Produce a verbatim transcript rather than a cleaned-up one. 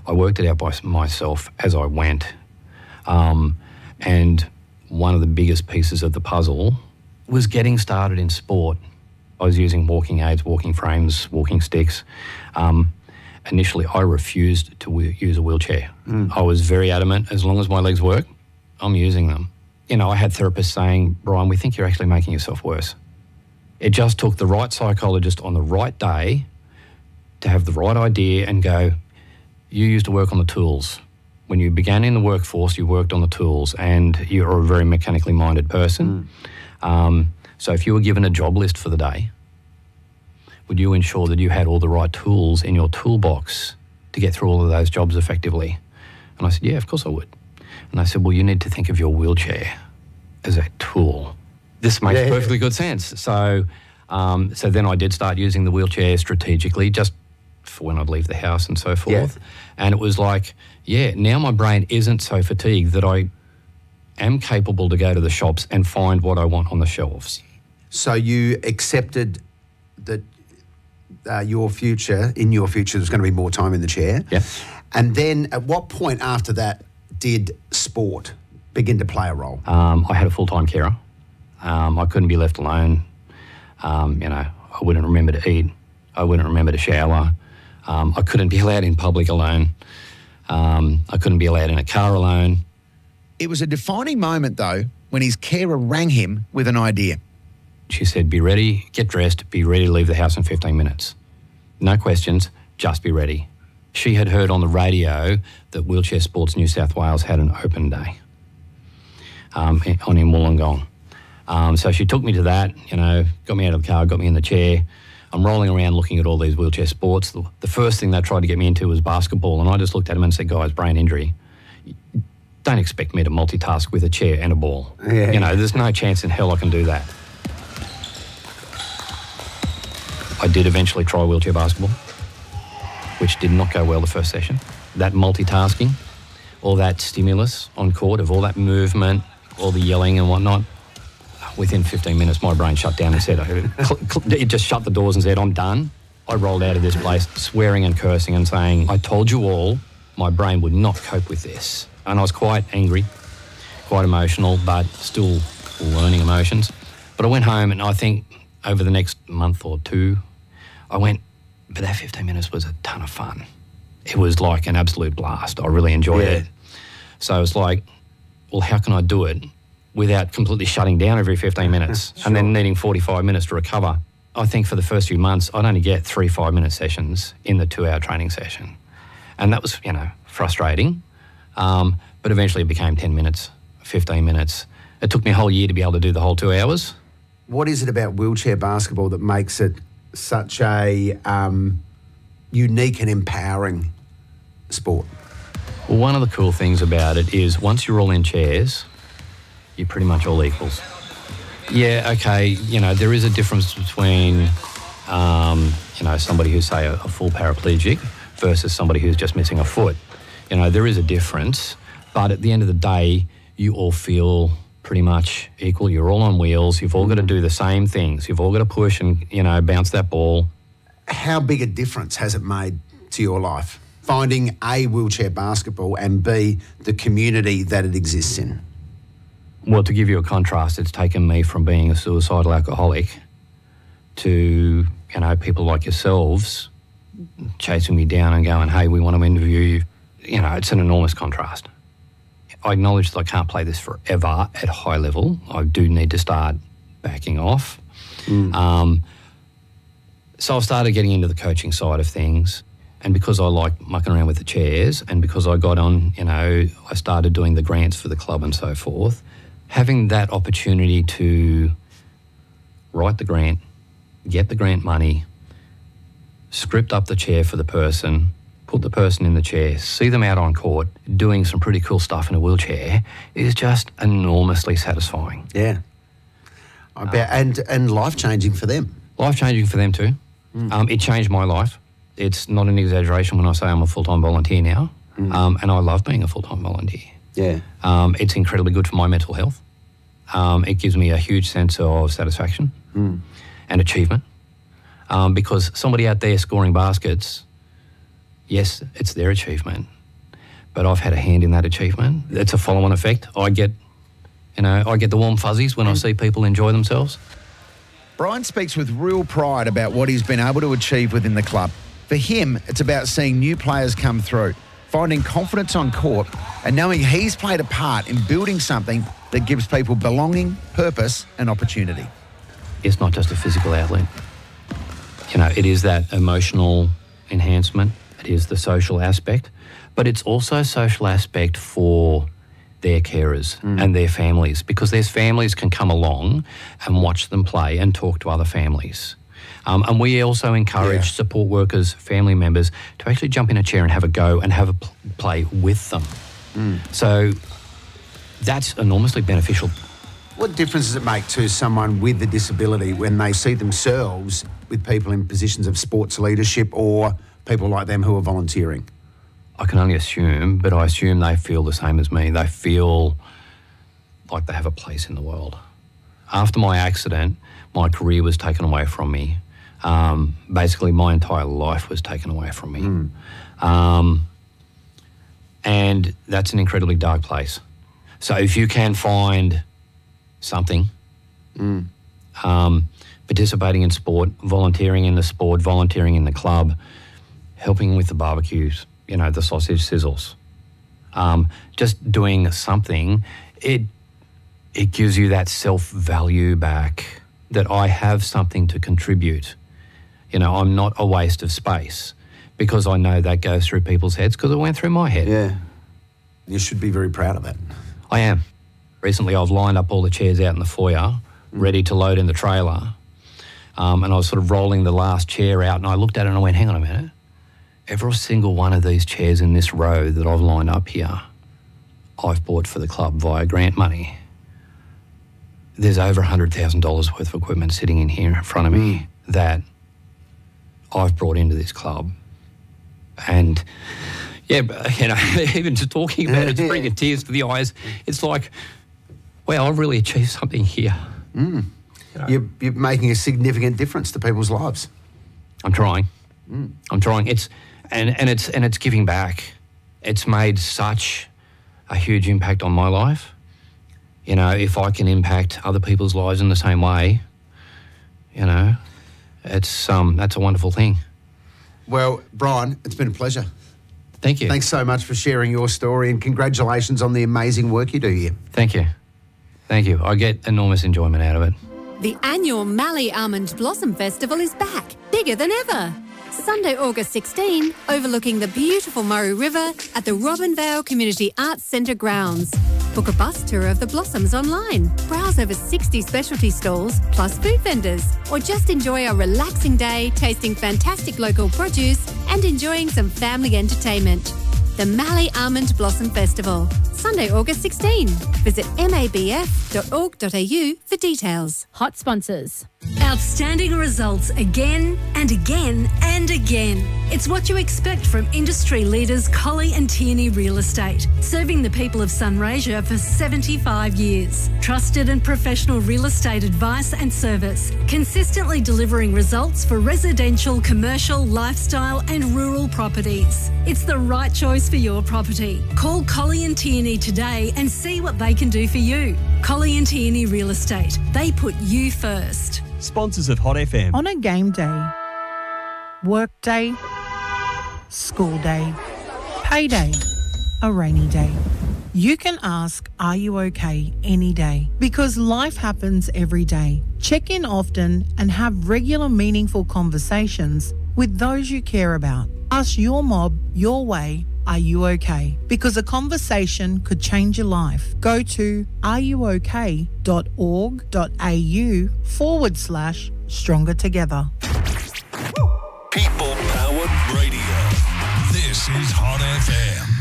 I worked it out by myself as I went. Um, and one of the biggest pieces of the puzzle was getting started in sport. I was using walking aids, walking frames, walking sticks. Um, initially, I refused to w- use a wheelchair. Mm. I was very adamant, as long as my legs work, I'm using them. You know, I had therapists saying, Brian, we think you're actually making yourself worse. It just took the right psychologist on the right day to have the right idea and go, you used to work on the tools. When you began in the workforce, you worked on the tools, and you're a very mechanically minded person. Mm. Um, so if you were given a job list for the day, would you ensure that you had all the right tools in your toolbox to get through all of those jobs effectively? And I said, yeah, of course I would. And they said, well, you need to think of your wheelchair as a tool. This makes yeah, perfectly yeah. good sense. So, um, so then I did start using the wheelchair strategically, just for when I'd leave the house and so forth. Yeah. And it was like, yeah, now my brain isn't so fatigued that I am capable to go to the shops and find what I want on the shelves. So you accepted that uh, your future, in your future, there's going to be more time in the chair. Yeah. And then at what point after that did sport begin to play a role? Um, I had a full-time carer. Um, I couldn't be left alone. Um, you know, I wouldn't remember to eat. I wouldn't remember to shower. Um, I couldn't be allowed in public alone. Um, I couldn't be allowed in a car alone. It was a defining moment, though, when his carer rang him with an idea. She said, be ready, get dressed, be ready to leave the house in fifteen minutes. No questions, just be ready. She had heard on the radio that Wheelchair Sports New South Wales had an open day um, on in Wollongong. Um, so she took me to that, you know, got me out of the car, got me in the chair. I'm rolling around looking at all these wheelchair sports. The, the first thing they tried to get me into was basketball, and I just looked at them and said, guys, brain injury. Don't expect me to multitask with a chair and a ball. Yeah. You know, there's no chance in hell I can do that. I did eventually try wheelchair basketball, which did not go well the first session. That multitasking, all that stimulus on court of all that movement, all the yelling and whatnot, within fifteen minutes, my brain shut down and said, it just shut the doors and said, I'm done. I rolled out of this place swearing and cursing and saying, I told you all my brain would not cope with this. And I was quite angry, quite emotional, but still learning emotions. But I went home, and I think over the next month or two, I went, but that fifteen minutes was a ton of fun. It was like an absolute blast. I really enjoyed yeah. it. So I was like, well, how can I do it without completely shutting down every fifteen minutes sure. and then needing forty-five minutes to recover? I think for the first few months, I'd only get three five-minute sessions in the two-hour training session. And that was, you know, frustrating. Um, but eventually it became ten minutes, fifteen minutes. It took me a whole year to be able to do the whole two hours. What is it about wheelchair basketball that makes it such a um, unique and empowering sport? Well, one of the cool things about it is once you're all in chairs, you're pretty much all equals. Yeah, okay, you know, there is a difference between, um, you know, somebody who's, say, a, a full paraplegic versus somebody who's just missing a foot. You know, there is a difference, but at the end of the day, you all feel pretty much equal. You're all on wheels. You've all got to do the same things. You've all got to push and, you know, bounce that ball. How big a difference has it made to your life, finding A, wheelchair basketball, and B, the community that it exists in? Well, to give you a contrast, it's taken me from being a suicidal alcoholic to, you know, people like yourselves chasing me down and going, hey, we want to interview you. You know, it's an enormous contrast. I acknowledge that I can't play this forever at high level. I do need to start backing off. Mm. Um, so I started getting into the coaching side of things. And because I like mucking around with the chairs and because I got on, you know, I started doing the grants for the club and so forth, having that opportunity to write the grant, get the grant money, script up the chair for the person, put the person in the chair, see them out on court doing some pretty cool stuff in a wheelchair is just enormously satisfying. Yeah. I bet. Um, and and life-changing for them. Life-changing for them too. Mm. Um, it changed my life. It's not an exaggeration when I say I'm a full-time volunteer now, mm. um, and I love being a full-time volunteer. Yeah. Um, it's incredibly good for my mental health. Um, it gives me a huge sense of satisfaction mm. and achievement um, because somebody out there scoring baskets yes, it's their achievement, but I've had a hand in that achievement. It's a follow-on effect. I get, you know, I get the warm fuzzies when I see people enjoy themselves. Brian speaks with real pride about what he's been able to achieve within the club. For him, it's about seeing new players come through, finding confidence on court, and knowing he's played a part in building something that gives people belonging, purpose, and opportunity. It's not just a physical outlet. You know, it is that emotional enhancement. It is the social aspect, but it's also a social aspect for their carers mm. and their families, because their families can come along and watch them play and talk to other families. Um, and we also encourage yeah. support workers, family members, to actually jump in a chair and have a go and have a pl- play with them. Mm. So that's enormously beneficial. What difference does it make to someone with a disability when they see themselves with people in positions of sports leadership or people like them who are volunteering? I can only assume, but I assume they feel the same as me. They feel like they have a place in the world. After my accident, my career was taken away from me. Um, basically, my entire life was taken away from me. Mm. Um, and that's an incredibly dark place. So if you can find something, mm. um, participating in sport, volunteering in the sport, volunteering in the club, helping with the barbecues, you know, the sausage sizzles, um, just doing something, it it gives you that self-value back, that I have something to contribute. You know, I'm not a waste of space, because I know that goes through people's heads, because it went through my head. Yeah. You should be very proud of that. I am. Recently, I've lined up all the chairs out in the foyer, mm. ready to load in the trailer, um, and I was sort of rolling the last chair out, and I looked at it and I went, hang on a minute. Every single one of these chairs in this row that I've lined up here, I've bought for the club via grant money. There's over one hundred thousand dollars worth of equipment sitting in here in front of me that I've brought into this club. And, yeah, you know, even just talking about it, it's bringing tears to the eyes. It's like, wow, I've really achieved something here. Mm. You know? you're, you're making a significant difference to people's lives. I'm trying. Mm. I'm trying. It's and, and it's and it's giving back. It's made such a huge impact on my life. You know, if I can impact other people's lives in the same way, you know, it's um that's a wonderful thing. Well, Brian, it's been a pleasure. Thank you. Thanks so much for sharing your story, and congratulations on the amazing work you do here. Thank you. Thank you. I get enormous enjoyment out of it. The annual Mallee Almond Blossom Festival is back, bigger than ever. Sunday, August sixteenth, overlooking the beautiful Murray River at the Robinvale Community Arts Centre grounds. Book a bus tour of the blossoms online, browse over sixty specialty stalls plus food vendors, or just enjoy a relaxing day tasting fantastic local produce and enjoying some family entertainment. The Mallee Almond Blossom Festival, Sunday, August sixteenth. Visit m a b f dot org dot a u for details. Hot sponsors. Outstanding results again and again and again. It's what you expect from industry leaders Colley and Tierney Real Estate, serving the people of Sunraysia for seventy-five years. Trusted and professional real estate advice and service, consistently delivering results for residential, commercial, lifestyle and rural properties. It's the right choice for your property. Call Colley and Tierney today and see what they can do for you. Colley and Tierney Real Estate. They put you first. Sponsors of Hot F M. On a game day, work day, school day, payday, a rainy day. You can ask, are you okay, any day? Because life happens every day. Check in often and have regular meaningful conversations with those you care about. Ask your mob your way, are you okay? Because a conversation could change your life. Go to areyouok.org.au forward slash stronger together. People powered radio. This is Hot F M.